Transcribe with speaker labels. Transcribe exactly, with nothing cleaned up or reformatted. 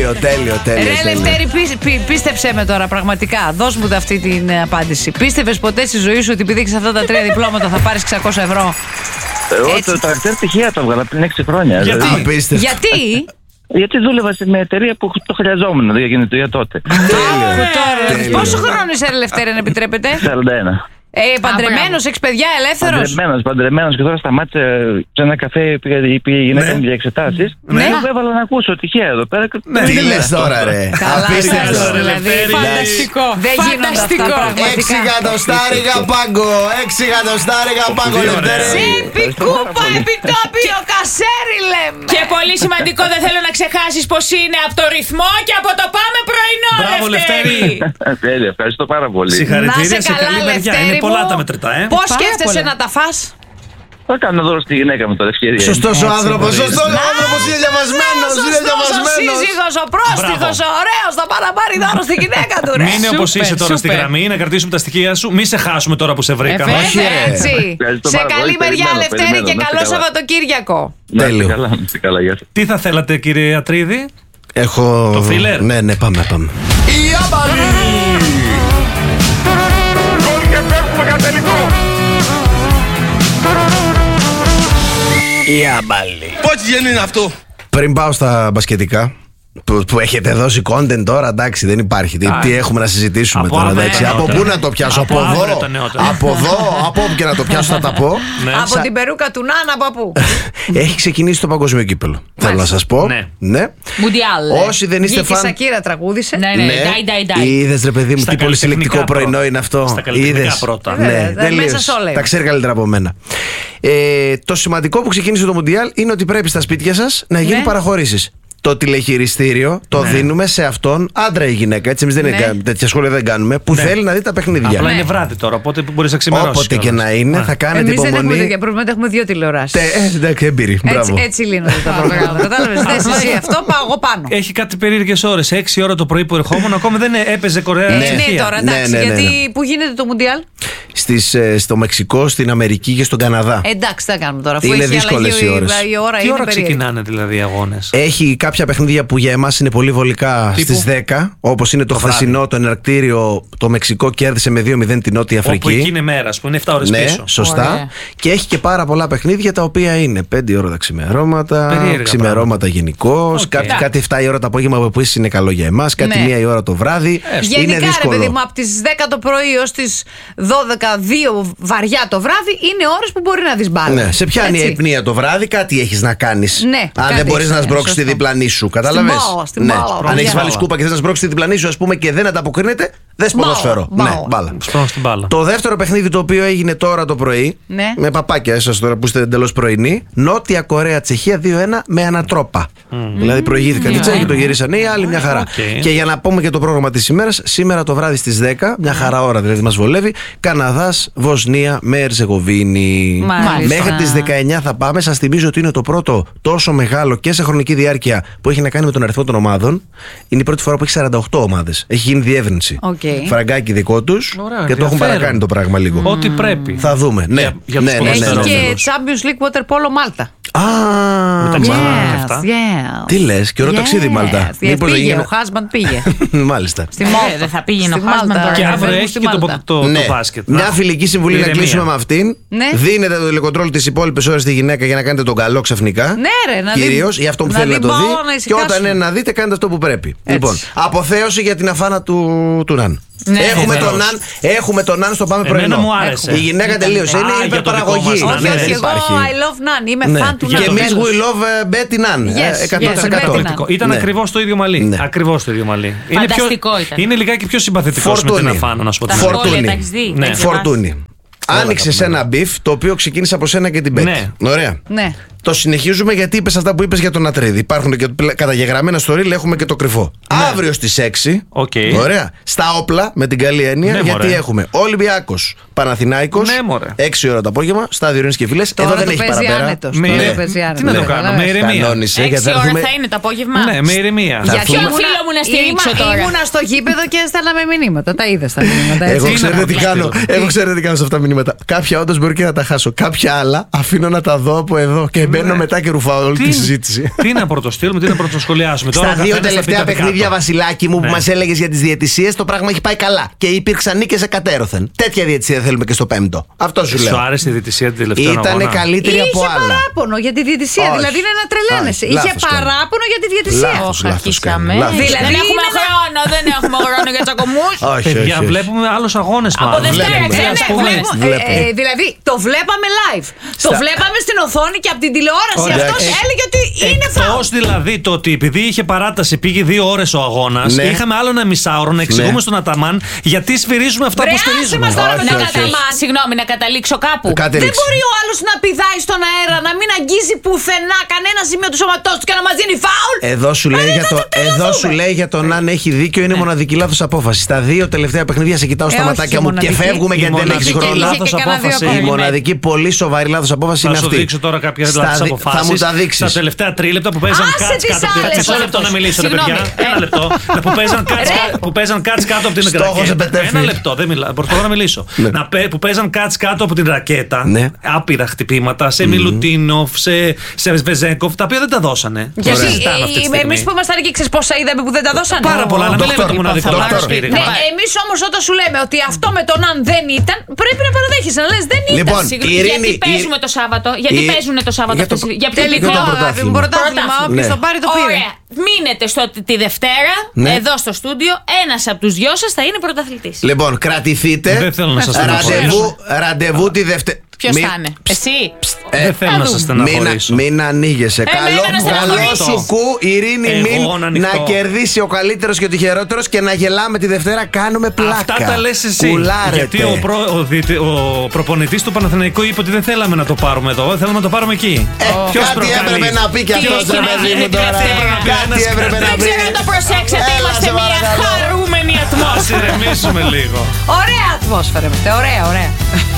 Speaker 1: τέλειο, τέλειο, τέλειο.
Speaker 2: Ρε Λευτέρη, πί, πί, πίστεψέ με τώρα πραγματικά. Δώσ' μου αυτή την απάντηση. Πίστευες ποτέ στη ζωή σου ότι επειδή έχεις αυτά τα τρία διπλώματα θα πάρεις εξακόσια ευρώ?
Speaker 3: Εγώ το τρακτέρ πτυχία το έβγαλα πριν έξι χρόνια.
Speaker 1: Γιατί?
Speaker 3: Δηλαδή.
Speaker 2: Γιατί?
Speaker 3: Γιατί δούλευα σε μια εταιρεία που το χρειαζόμουν για, για τότε.
Speaker 1: Τέλειο.
Speaker 2: Πόσο χρόνο είσαι, ρε Λευτέρη, αν επιτρέπετε?
Speaker 3: σαράντα ένα.
Speaker 2: Ε, παντρεμένος, έχεις παιδιά, ελεύθερος?
Speaker 3: Παντρεμένος, παντρεμένος και τώρα σταμάτησε σε ένα καφέ, πήγε η γυναίκα μου για εξετάσεις. Ναι. Εγώ έβαλα να ακούσω τυχαία εδώ πέρα.
Speaker 1: Ναι, τι λες τώρα, ρε?
Speaker 2: Απίστευτο, δηλαδή. Φανταστικό. Δεν γίνονται αυτά πραγματικά.
Speaker 1: Έξι εκατοστάρικα πάγκο. Έξι εκατοστάρικα πάγκο, Λευτέρη.
Speaker 2: Τσίπη, κούπα, επιτόπιο, κασέρι λέμε.
Speaker 4: Και πολύ σημαντικό, δεν θέλω να ξεχάσεις πως είναι από το ρυθμό και από το πάμε πρωινό.
Speaker 5: Μπράβο, Λευτέρη.
Speaker 3: Τέλεια, ευχαριστώ πάρα πολύ.
Speaker 5: Συγχαρητήρια σε καλή μεριά. Είναι πολλά τα μετρητά, ε.
Speaker 2: Πώς σκέφτεσαι να τα φας?
Speaker 3: Θα κάνω δώρο στη γυναίκα μου τώρα, ευκαιρία.
Speaker 1: Σωστός ο άνθρωπος, σωστός ο άνθρωπος, είναι διαβασμένος, είναι διαβασμένος.
Speaker 2: Ο σύζυγος, ο πρόστιχος, ο ωραίος, θα πάει να πάρει δώρο στη γυναίκα του, ρε.
Speaker 5: Μείνε όπως είσαι τώρα στη γραμμή, να κρατήσουμε τα στοιχεία σου. Μη σε χάσουμε τώρα που σε βρήκαμε.
Speaker 2: Έτσι. Σε καλή μεριά, Λευτέρη, και καλό Σαββατοκύριακο.
Speaker 1: Τέλειο.
Speaker 5: Τι θα θέλατε, κύριε Ατρίδη?
Speaker 1: Έχω.
Speaker 5: Το φίλερ.
Speaker 1: Ναι, ναι, πάμε, πάμε. Η Άμπαλη! Η Άμπαλη.
Speaker 6: Πότι γέννη είναι αυτό?
Speaker 1: Πριν πάω στα μπασκετικά, που, που έχετε δώσει content τώρα, εντάξει, δεν υπάρχει. Τι, τι έχουμε να συζητήσουμε
Speaker 5: από
Speaker 1: τώρα,
Speaker 5: αύριο
Speaker 1: εντάξει.
Speaker 5: τα
Speaker 1: Από
Speaker 5: νεότερα.
Speaker 1: πού να το πιάσω, από,
Speaker 5: Από αύριο
Speaker 1: εδώ,
Speaker 5: τα νεότερα.
Speaker 1: από εδώ, από όπου και να το πιάσω θα τα πω.
Speaker 5: Ναι.
Speaker 2: Από
Speaker 1: Σα-
Speaker 2: την περούκα του Νάνα, από πού?
Speaker 1: Έχει ξεκινήσει το παγκόσμιο κύπελο. Θέλω να σας πω.
Speaker 5: Ναι.
Speaker 1: Ναι.
Speaker 4: Μουντιάλ.
Speaker 1: Όσοι δεν είστε
Speaker 2: Βγήκε η
Speaker 1: φαν.
Speaker 2: Σακύρα, τραγούδισε.
Speaker 4: Ναι, ναι, ντάι, ντάι, ντάι.
Speaker 1: Είδες, ρε παιδί μου,
Speaker 5: Στα
Speaker 1: τι πολυσυλλεκτικό
Speaker 5: καλλιτεχνικά
Speaker 1: πρωινό
Speaker 5: πρώτα.
Speaker 1: είναι αυτό.
Speaker 5: Στα καλλιτεχνικά
Speaker 1: Είδες.
Speaker 5: πρώτα.
Speaker 1: Ναι,
Speaker 2: Βέβαια,
Speaker 1: τελείως.
Speaker 2: μέσα σε όλα
Speaker 1: Τα
Speaker 2: είναι.
Speaker 1: ξέρει καλύτερα από μένα. Ε, το σημαντικό που ξεκίνησε το Μουντιάλ είναι ότι πρέπει στα σπίτια σας να γίνουν
Speaker 2: Ναι.
Speaker 1: παραχωρήσεις. Το τηλεχειριστήριο το
Speaker 5: Ναι.
Speaker 1: δίνουμε σε αυτόν, άντρα ή γυναίκα. Έτσι, εμείς δεν
Speaker 2: Ναι.
Speaker 1: είναι, τέτοια σχόλια δεν κάνουμε. Που θέλει να δει τα παιχνίδια.
Speaker 5: Απλά είναι βράδυ τώρα, οπότε μπορεί να ξημερώσει.
Speaker 1: Όποτε και να είναι, θα κάνετε
Speaker 2: Εμείς δεν έχουμε
Speaker 1: υπομονή.
Speaker 2: τέτοια προβλήματα, έχουμε δύο τηλεοράσεις.
Speaker 1: Τε- ε, Εντάξει, έμπειροι.
Speaker 2: Έτσι,
Speaker 1: Μπράβο.
Speaker 2: έτσι λύνονται τα προβλήματα. Κατάλαβες, θες εσύ αυτό, πάω εγώ πάνω.
Speaker 5: Έχει κάτι περίεργες ώρες. έξι ώρα το πρωί που ερχόμουν, ακόμα δεν έπαιζε Κορέα.
Speaker 2: Ε,
Speaker 5: Τσεχία.
Speaker 2: ναι, τώρα
Speaker 1: Ναι,
Speaker 2: εντάξει,
Speaker 1: ναι, ναι, ναι.
Speaker 2: γιατί πού γίνεται το Μουντιάλ?
Speaker 1: Στις, ε, στο Μεξικό, στην Αμερική και στον Καναδά.
Speaker 2: Εντάξει, τι θα κάνουμε τώρα. Αφού
Speaker 1: Είναι
Speaker 2: έχει
Speaker 1: δύσκολες
Speaker 2: αλλαγή
Speaker 1: οι
Speaker 2: η-
Speaker 1: ώρες.
Speaker 2: η ώρα
Speaker 5: Τι
Speaker 2: είναι
Speaker 5: ώρα
Speaker 2: περίεργη.
Speaker 5: ξεκινάνε δηλαδή οι αγώνες?
Speaker 1: Έχει κάποια παιχνίδια που για εμάς είναι πολύ βολικά
Speaker 5: Τύπου?
Speaker 1: στις δέκα. Όπως είναι το,
Speaker 5: Το
Speaker 1: χθεσινό, το εναρκτήριο. Το Μεξικό κέρδισε με δύο μηδέν την Νότια
Speaker 5: Όπου εκεί
Speaker 1: Αφρική.
Speaker 5: είναι μέρα, που είναι εφτά ώρες
Speaker 1: Ναι,
Speaker 5: πίσω.
Speaker 1: σωστά.
Speaker 2: Ωραία.
Speaker 1: Και έχει και πάρα πολλά παιχνίδια τα οποία είναι πέντε ώρα τα ξημερώματα,
Speaker 5: Περίεργα
Speaker 1: ξημερώματα γενικώ.
Speaker 5: Οκ.
Speaker 1: Κάτι, κάτι εφτά η ώρα το απόγευμα που επίσης είναι καλό για εμάς. Κάτι
Speaker 2: Ναι.
Speaker 1: μία η ώρα το βράδυ. είναι
Speaker 2: Γενικά, ρε
Speaker 1: δύσκολο.
Speaker 2: παιδί μου, από τις δέκα το πρωί ως τις δώδεκα, δύο βαριά το βράδυ είναι ώρες που μπορεί να δεις μπάλα.
Speaker 1: Ναι, σε πιάνει η
Speaker 2: Έτσι.
Speaker 1: αϊπνία το βράδυ, κάτι έχεις να κάνεις.
Speaker 2: Ναι,
Speaker 1: Αν
Speaker 2: κάτι
Speaker 1: δεν μπορείς
Speaker 2: έχεις,
Speaker 1: να
Speaker 2: ναι,
Speaker 1: σμπρώξεις τη
Speaker 2: σωστό.
Speaker 1: διπλανή σου, κατάλαβες.
Speaker 2: μπάλα, στην
Speaker 1: Ναι.
Speaker 2: μπάλα,
Speaker 1: Αν
Speaker 2: παιδιά.
Speaker 1: έχεις βάλει σκούπα και θες να σμπρώξεις τη διπλανή σου, ας πούμε, και δεν ανταποκρίνεται, δες
Speaker 2: Μπάλα,
Speaker 1: ποδόσφαιρο.
Speaker 2: μπάλα.
Speaker 1: Ναι, μπάλα.
Speaker 5: Σπρώχνω στην μπάλα.
Speaker 1: Το δεύτερο παιχνίδι το οποίο έγινε τώρα το πρωί,
Speaker 2: Ναι.
Speaker 1: με παπάκια εσάς τώρα που είστε εντελώς πρωινοί, Νότια Κορέα Τσεχία δύο ένα με ανατρόπα. Δηλαδή προηγήθηκαν οι Τσέχοι, το γυρίσανε οι άλλοι, μια χαρά.
Speaker 5: Οκ.
Speaker 1: Και για να πούμε και το πρόγραμμα της ημέρας, σήμερα το βράδυ στις δέκα, μια χαρά ώρα δηλαδή μας βολεύει, Καναδάς, Βοσνία με Ερζεγοβίνη.
Speaker 2: Μάλιστα.
Speaker 1: Μέχρι τις δεκαεννιά θα πάμε. Σας θυμίζω ότι είναι το πρώτο τόσο μεγάλο και σε χρονική διάρκεια που έχει να κάνει με τον αριθμό των ομάδων. Είναι η πρώτη φορά που έχει σαράντα οκτώ ομάδες. Έχει γίνει διεύρυνση.
Speaker 2: Οκ.
Speaker 1: Φραγκάκι δικό τους
Speaker 5: Ωραία,
Speaker 1: και το έχουν
Speaker 5: ενδιαφέρον.
Speaker 1: παρακάνει το πράγμα λίγο.
Speaker 5: Ό,τι πρέπει.
Speaker 1: Θα δούμε. Ναι,
Speaker 5: Για- για
Speaker 1: ναι,
Speaker 5: τους
Speaker 1: ναι, ναι,
Speaker 2: Έχει
Speaker 1: ναι, ναι.
Speaker 5: ποδοσφαιρόφιλους.
Speaker 2: και Champions League Water Polo Μάλτα.
Speaker 1: Α,
Speaker 5: τα ξανά.
Speaker 2: Yes,
Speaker 5: αυτά.
Speaker 2: yes.
Speaker 1: τι λες, και ωραίο ταξίδι Μάλτα.
Speaker 2: Yes,
Speaker 1: Μήπως δεν
Speaker 2: πήγε,
Speaker 1: γίνει-
Speaker 2: ο husband πήγε.
Speaker 1: Μάλιστα.
Speaker 2: Στη
Speaker 4: Ε,
Speaker 2: Μάλτα.
Speaker 4: δεν θα πήγαινε ο
Speaker 2: Στη
Speaker 4: husband
Speaker 2: Μάλτα.
Speaker 4: τώρα.
Speaker 5: Και
Speaker 2: Ρε,
Speaker 5: αύριο
Speaker 2: παιδί μου,
Speaker 5: έχει
Speaker 2: στη
Speaker 5: και το,
Speaker 2: Μάλτα.
Speaker 5: το, το
Speaker 1: Ναι.
Speaker 5: μπάσκετ.
Speaker 1: Μια
Speaker 5: Να.
Speaker 1: φιλική συμβουλή να
Speaker 5: Ηρεμία.
Speaker 1: κλείσουμε με αυτήν.
Speaker 2: Ναι.
Speaker 1: Δίνετε το τηλεκοντρόλ τις υπόλοιπες ώρες στη γυναίκα για να κάνετε τον καλό ξαφνικά.
Speaker 2: Ναι, ρε, να δει-
Speaker 1: Κυρίως για αυτό που
Speaker 2: να
Speaker 1: θέλει να
Speaker 2: δει
Speaker 1: το
Speaker 2: μπάλα,
Speaker 1: δει.
Speaker 2: να
Speaker 1: Και
Speaker 2: ησυχάσουμε.
Speaker 1: όταν είναι να δείτε, κάνετε αυτό που πρέπει. Λοιπόν, αποθέωση για την αφάνα του, του Ναν.
Speaker 2: Ναι,
Speaker 1: έχουμε, τον
Speaker 5: βεβαίως.
Speaker 1: Ναν έχουμε τον Ναν στο Πάμε
Speaker 5: Εμένα
Speaker 1: Πρωινό.
Speaker 5: μου άρεσε.
Speaker 1: Η γυναίκα τελείωσε.
Speaker 5: Α,
Speaker 1: Είναι
Speaker 5: για το δικό
Speaker 1: υπερπαραγωγή.
Speaker 5: μας Ναν,
Speaker 2: Όχι,
Speaker 5: ναι,
Speaker 2: όχι,
Speaker 1: δεν
Speaker 2: εγώ
Speaker 1: υπάρχει.
Speaker 2: I love Nan. Είμαι
Speaker 1: Ναι.
Speaker 2: φαν του
Speaker 1: Και
Speaker 2: Nan.
Speaker 1: εμείς
Speaker 2: Τέλος.
Speaker 1: we love uh, Betty Nan.
Speaker 2: Yes,
Speaker 1: Ε, εκατό τοις εκατό.
Speaker 2: yes, Betty Nan.
Speaker 5: Εκπληκτικό. Ήταν
Speaker 1: Ναι.
Speaker 5: ακριβώς το ίδιο μαλλί.
Speaker 1: Ναι.
Speaker 5: Ακριβώς το ίδιο μαλλί.
Speaker 4: Φανταστικό
Speaker 5: είναι, πιο,
Speaker 4: ήταν.
Speaker 5: είναι λιγάκι πιο συμπαθητικός με
Speaker 1: Φορτούνι.
Speaker 5: την Αφάνα, να σου πω
Speaker 4: Τα
Speaker 5: την
Speaker 1: Φορτούνι.
Speaker 4: σχόλια τα έχεις δει.
Speaker 5: Ναι.
Speaker 4: τα έχεις διαβάσει.
Speaker 1: Φορτούνι. Άνοιξε ένα μπιφ το οποίο ξεκίνησε από σένα και την Betty.
Speaker 5: Ναι.
Speaker 1: Ωραία.
Speaker 2: Ναι.
Speaker 1: Το συνεχίζουμε γιατί είπες αυτά που είπες για τον Ατρίδη. Υπάρχουν και καταγεγραμμένα στο ρeel, έχουμε και το κρυφό. Αύριο στις έξι.
Speaker 5: Οκ.
Speaker 1: Ωραία. Στα όπλα, με την καλή έννοια,
Speaker 5: Ναι,
Speaker 1: γιατί
Speaker 5: μωρέ.
Speaker 1: έχουμε Ολυμπιάκος Παναθηνάικος.
Speaker 5: Ναι, μωρέ.
Speaker 1: έξι ώρα το απόγευμα, στάδιο Ειρήνης και Φίλες. Εδώ
Speaker 2: Τώρα
Speaker 1: δεν
Speaker 2: το
Speaker 1: έχει
Speaker 2: παίζει
Speaker 1: παραπέρα.
Speaker 2: άνετος.
Speaker 5: Με-
Speaker 2: Τώρα
Speaker 5: Ναι.
Speaker 2: το παίζει
Speaker 5: Τι
Speaker 2: άνετος.
Speaker 5: να το
Speaker 2: Ναι,
Speaker 5: κάνω,
Speaker 2: καταλάβες.
Speaker 5: με ηρεμία.
Speaker 1: Κανόνισε, γιατί
Speaker 4: Έξι
Speaker 1: θα
Speaker 4: ώρα
Speaker 1: έρθουμε-
Speaker 4: θα είναι το απόγευμα.
Speaker 5: Ναι, με ηρεμία.
Speaker 1: Θα
Speaker 4: Για ποιο
Speaker 1: έρθουμε-
Speaker 4: φίλο μου να στηρίξω
Speaker 2: Ήμουνα-
Speaker 4: τώρα.
Speaker 2: Ήμουνα στο γήπεδο και έστελναμε μηνύματα. Τα είδες τα μηνύματα.
Speaker 1: Εγώ
Speaker 2: έτσι.
Speaker 1: ξέρετε τι
Speaker 5: να
Speaker 1: κάνω.
Speaker 5: βλέπετε.
Speaker 1: Εγώ ξέρετε τι κάνω σε αυτά τα μηνύματα. Κάποια όντως μπορεί και να τα χάσω. Κάποια άλλα αφήνω να τα δω από εδώ και μπαίνω μετά και ρουφάω όλη τη συζήτηση.
Speaker 5: Τι να πρωτοστείλουμε, τι να πρωτοσχολιάσουμε.
Speaker 1: Στα δύο τελευταία παιχνίδια, Βασιλάκι μου, που μας έλεγες για τις διαιτησίες, το πράγμα έχει πάει καλά. Και υπήρξαν νίκες εκατέρωθεν. Τέτοια διαιτησία θέλουμε και στο πέμπτο. Αυτό σου λέω.
Speaker 5: Σου άρεσε η διαιτησία την τελευταία αγώνα?
Speaker 1: Ήτανε καλύτερη από
Speaker 2: Είχε
Speaker 1: άλλα.
Speaker 2: παράπονο για τη διαιτησία.
Speaker 1: Όχι.
Speaker 2: Δηλαδή είναι να τρελαίνεσαι.
Speaker 1: Όχι,
Speaker 2: Είχε
Speaker 1: λάθος κάνει.
Speaker 2: παράπονο για τη διαιτησία.
Speaker 1: Λάθος,
Speaker 4: Όχι,
Speaker 1: λάθος
Speaker 4: αρχίσαμε.
Speaker 1: κάνει. Λάθος.
Speaker 2: Δηλαδή
Speaker 4: Δεν έχουμε
Speaker 2: είναι να-
Speaker 4: χρόνο, δεν έχουμε χρόνο για τσακωμούς.
Speaker 1: Όχι,
Speaker 5: Παιδιά,
Speaker 1: όχι, όχι.
Speaker 5: βλέπουμε άλλους αγώνες
Speaker 4: Από
Speaker 5: μάλλον.
Speaker 4: Δευτέρα,
Speaker 5: Βλέπουμε,
Speaker 4: ξέρετε,
Speaker 5: ας πούμε.
Speaker 2: βλέπουμε.
Speaker 1: Βλέπουμε.
Speaker 2: Ε, ε, δηλαδή το βλέπαμε live. Το
Speaker 1: Στα-
Speaker 2: βλέπαμε στην οθόνη και από την τηλεόραση.
Speaker 5: Ωραία.
Speaker 2: Αυτό
Speaker 5: Ε,
Speaker 2: έλεγε ότι είναι φάουλ.
Speaker 5: Εκτός δηλαδή το ότι επειδή είχε παράταση, πήγε δύο ώρες ο αγώνας,
Speaker 1: Ναι.
Speaker 5: είχαμε άλλο ένα μισάωρο να εξηγούμε
Speaker 1: Ναι.
Speaker 5: στον Αταμάν γιατί σφυρίζουμε αυτά
Speaker 2: Βρε,
Speaker 5: που
Speaker 2: άσε
Speaker 5: στηρίζουμε.
Speaker 2: μας τώρα με
Speaker 1: Όχι,
Speaker 2: τον
Speaker 1: όχι, όχι.
Speaker 2: Αταμάν.
Speaker 4: Συγγνώμη, να καταλήξω κάπου.
Speaker 1: Κάτι
Speaker 2: Δεν
Speaker 1: ρίξει.
Speaker 2: μπορεί ο άλλος να πηδάει στον αέρα, να μην αγγίζει πουθενά κανένα σημείο του σώματός του και να μας δίνει φάουλ.
Speaker 1: Εδώ σου, λέει
Speaker 2: Ρε,
Speaker 1: για
Speaker 2: θα
Speaker 1: το,
Speaker 2: το τελειώσουμε.
Speaker 1: εδώ σου λέει για τον αν έχει δίκιο, είναι μοναδική λάθος απόφαση. Στα δύο τελευταία παιχνίδια σε κοιτάω
Speaker 2: Ε,
Speaker 1: στα
Speaker 2: όχι
Speaker 1: ματάκια
Speaker 2: η
Speaker 1: μου και
Speaker 2: μοναδική.
Speaker 1: φεύγουμε
Speaker 5: Η
Speaker 1: γιατί δεν έχει
Speaker 5: μοναδική
Speaker 1: χρόνο.
Speaker 2: είχε
Speaker 5: λάθος
Speaker 2: και κανένα δύο
Speaker 5: απόφαση.
Speaker 1: Η
Speaker 2: ακόμα.
Speaker 1: μοναδική πολύ σοβαρή λάθος απόφαση
Speaker 5: Θα
Speaker 1: είναι
Speaker 5: σου
Speaker 1: αυτή.
Speaker 5: δείξω τώρα κάποιες
Speaker 1: Στα
Speaker 5: λάθος
Speaker 1: δι-
Speaker 5: αποφάσεις.
Speaker 1: Θα μου τα δείξεις.
Speaker 5: Στα τελευταία τρίλεπτα που παίζαν
Speaker 2: Άσε
Speaker 5: κάτς
Speaker 2: τις
Speaker 5: κάτω από την.
Speaker 2: άλλες
Speaker 5: Μισό λεπτό να
Speaker 2: όμως.
Speaker 5: μιλήσω, ρε
Speaker 2: Συγγνώμη.
Speaker 5: παιδιά. Ένα λεπτό. Που παίζαν κάτς
Speaker 2: Ρε.
Speaker 5: κα- Που παίζαν κάτς κάτω από την
Speaker 1: Στόχος
Speaker 5: ρακέτα.
Speaker 1: επετεύχθη.
Speaker 5: Ένα λεπτό, δεν μιλάω. Προσπαθώ να μιλήσω. Να πέ- Που παίζαν κάτς κάτω από την ρακέτα.
Speaker 1: Ναι.
Speaker 5: Άπειρα χτυπήματα σε Μιλουτίνοφ, σε σε Βεζέγκοφ, τα οποία δεν τα δώσανε.
Speaker 2: Γιατί
Speaker 5: Δεν συζητάμε αυτή τη στιγμή.
Speaker 2: εμεί που ήμασταν εκεί, ξέρεις πόσα είδαμε που δεν τα δώσανε.
Speaker 5: Πάρα πολλά, αλλά μην λέμε το μοναδικό
Speaker 1: Δόκτωρ.
Speaker 5: λάθος σφύριγμα.
Speaker 2: Ναι, εμεί όμως όταν σου λέμε ότι αυτό με τον αν δεν ήταν, πρέπει να παραδέχεσαι να λες δεν ήταν.
Speaker 1: Λοιπόν,
Speaker 4: Συγγνώμη,
Speaker 1: η Ειρήνη-
Speaker 4: γιατί παίζουμε
Speaker 1: η-
Speaker 4: το Σάββατο. Γιατί
Speaker 1: η-
Speaker 4: παίζουν το Σάββατο
Speaker 1: για το-
Speaker 4: αυτές οι- για
Speaker 1: τελικό
Speaker 4: τελικό.
Speaker 1: το πρωτάθλημα.
Speaker 2: Πρωτάθλημα, όποιος
Speaker 1: Ναι.
Speaker 2: το πάρει το πήρε.
Speaker 4: Ωραία. Μείνετε στο, τη Δευτέρα,
Speaker 1: Ναι.
Speaker 4: εδώ στο στούντιο. Ένας από τους δυο σας θα είναι πρωταθλητής.
Speaker 1: Λοιπόν, κρατηθείτε.
Speaker 5: Δεν θέλω να σας
Speaker 1: Ραντεβού,
Speaker 5: στεναχωρήσω.
Speaker 1: ραντεβού τη Δευτέρα.
Speaker 4: Ποιος θα είναι, εσύ?
Speaker 5: Δεν θέλω να σας
Speaker 1: Μην,
Speaker 5: στεναχωρήσω.
Speaker 1: μην ανοίγεσαι. Καλό,
Speaker 4: Εμένα να
Speaker 1: καλό
Speaker 4: στεναχωρήσω.
Speaker 1: σου κου, Ειρήνη,
Speaker 5: Εγώ
Speaker 1: μην
Speaker 5: να ανοιχτώ.
Speaker 1: να κερδίσει ο καλύτερος και ο τυχερότερος και να γελάμε τη Δευτέρα. Κάνουμε πλάκα.
Speaker 5: Αυτά τα λες εσύ.
Speaker 1: Κουλάρετε.
Speaker 5: Γιατί ο, προ, ο, διτε- ο προπονητής του Παναθηναϊκού είπε ότι δεν θέλαμε να το πάρουμε εδώ, θέλαμε να το πάρουμε εκεί.
Speaker 1: Ε,
Speaker 5: Ποιος
Speaker 1: κάτι
Speaker 5: προκαλεί?
Speaker 1: έπρεπε να πει κι
Speaker 4: Τι
Speaker 1: αυτός,
Speaker 4: έχει
Speaker 1: ρε
Speaker 4: να
Speaker 1: παιδί
Speaker 4: γίνει,
Speaker 1: μου τώρα.
Speaker 4: κάτι έπρεπε να πει
Speaker 1: Κάτι
Speaker 5: ένας
Speaker 1: έπρεπε να
Speaker 4: Δεν
Speaker 1: πει.
Speaker 4: ξέρω να το προσέξετε,
Speaker 1: Έλα,
Speaker 4: είμαστε
Speaker 1: σε
Speaker 4: μια
Speaker 1: παρακαλώ.
Speaker 4: χαρούμενη
Speaker 5: Ας
Speaker 4: ατμόσφαιρα.
Speaker 5: ηρεμήσουμε λίγο.
Speaker 2: Ωραία ατμόσφαιρα είμαστε, ωραία, ωραία.